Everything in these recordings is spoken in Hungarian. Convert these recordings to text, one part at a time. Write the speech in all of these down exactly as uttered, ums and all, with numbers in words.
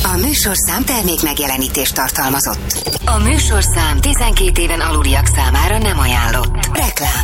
A műsorszám termék megjelenítést tartalmazott. A műsorszám tizenkét éven aluliak számára nem ajánlott. Reklám.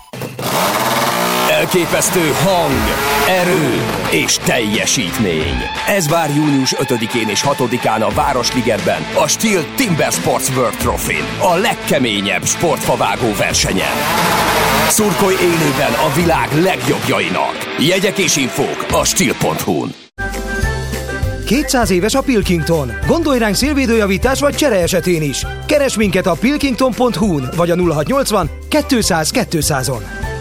Elképesztő hang, erő és teljesítmény. Ez vár június ötödikén és hatodikán a Városligetben, a Steel Timber Sports World Trophy-n, a legkeményebb sportfavágó versenyen. Szurkolj élőben a világ legjobbjainak. Jegyek és infók a steel pont hu-n. kétszáz éves a Pilkington. Gondolj ránk szélvédőjavítás vagy csere esetén is. Keres minket a pilkington pont hu-n vagy a nulla hatszáznyolcvan kétszáz kétszázon.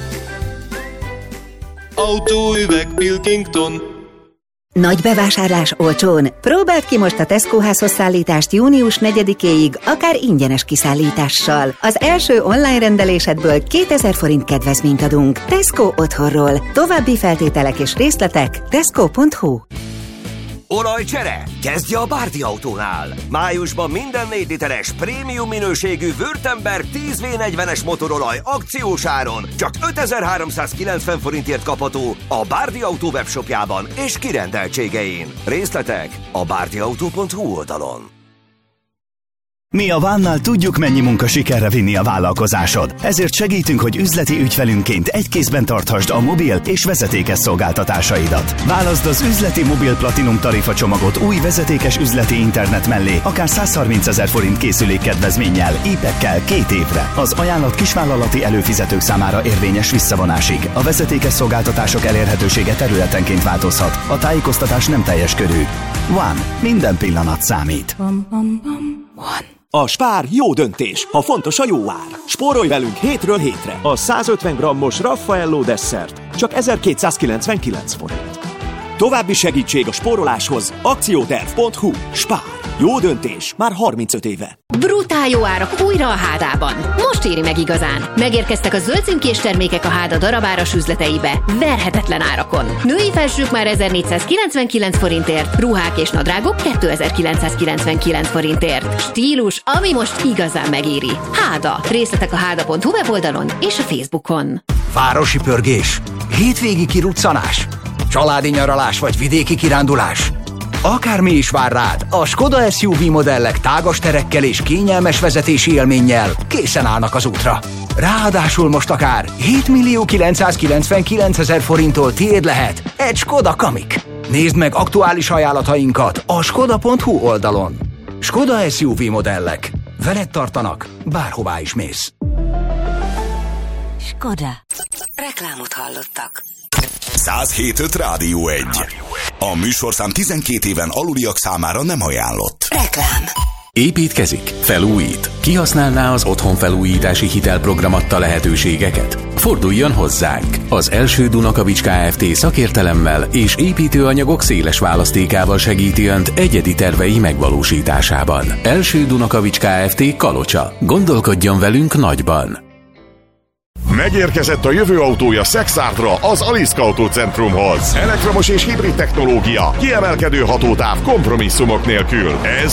Autóüveg Pilkington. Nagy bevásárlás olcsón. Próbáld ki most a Tesco házhozszállítást június negyedikéig, akár ingyenes kiszállítással. Az első online rendelésedből kétezer forint kedvezményt adunk. Tesco otthonról. További feltételek és részletek tesco pont hu. Olajcsere? Kezdje a Bárdi Autónál! Májusban minden négy literes prémium minőségű Württemberg tíz vé negyvenes motorolaj akciós áron csak ötezer-háromszázkilencven forintért kapható a Bárdi Autó webshopjában és kirendeltségein. Részletek a bárdiautó pont hu oldalon. Mi a Vánnál tudjuk, mennyi munka sikerre vinni a vállalkozásod. Ezért segítünk, hogy üzleti ügyfelünként egy kézben tarthasd a mobil és vezetékes szolgáltatásaidat. Válaszd az üzleti mobil platinum tarifa csomagot új vezetékes üzleti internet mellé, akár százharmincezer forint készülékkedvezménnyel, í pekkel két évre. Az ajánlat kisvállalati előfizetők számára érvényes visszavonásig. A vezetékes szolgáltatások elérhetősége területenként változhat. A tájékoztatás nem teljes körű. One. Minden pillanat számít. One. A Spár jó döntés, ha fontos a jó ár. Spórolj velünk hétről hétre. A százötven grammos Raffaello desszert csak ezerkétszázkilencvenkilenc forint. További segítség a spóroláshoz akcióterv pont hu. Spár. Jó döntés már harmincöt éve. Brutál jó árak újra a Hádában. Most éri meg igazán. Megérkeztek a zöld címkés termékek a Háda darabáras üzleteibe. Verhetetlen árakon. Női felsők már ezernégyszázkilencvenkilenc forintért, ruhák és nadrágok kétezer-kilencszázkilencvenkilenc forintért. Stílus, ami most igazán megéri. Háda. Részletek a háda pont hu weboldalon és a Facebookon. Városi pörgés, hétvégi kiruccanás, családi nyaralás vagy vidéki kirándulás. Akármi is vár rád, a Skoda es u vé modellek tágas terekkel és kényelmes vezetési élménnyel készen állnak az útra. Ráadásul most akár hétmillió kilencszázkilencvenkilencezer forinttól tiéd lehet egy Skoda Kamiq. Nézd meg aktuális ajánlatainkat a skoda pont hu oldalon. Skoda es u vé modellek. Veled tartanak, bárhová is mész. Skoda. Reklámot hallottak. száz hét öt Rádió egy. A műsorszám tizenkét éven aluliak számára nem ajánlott. Reklám. Építkezik? Felújít? Kihasználná az otthonfelújítási hitelprogram adta lehetőségeket? Forduljon hozzánk! Az Első Dunakavics Kft. Szakértelemmel és építőanyagok széles választékával segíti Önt egyedi tervei megvalósításában. Első Dunakavics Kft. Kalocsa. Gondolkodjon velünk nagyban! Megérkezett a jövő autója Szexártra, az Aliszka Autócentrumhoz. Elektromos és hibrid technológia, kiemelkedő hatótáv kompromisszumok nélkül. Ez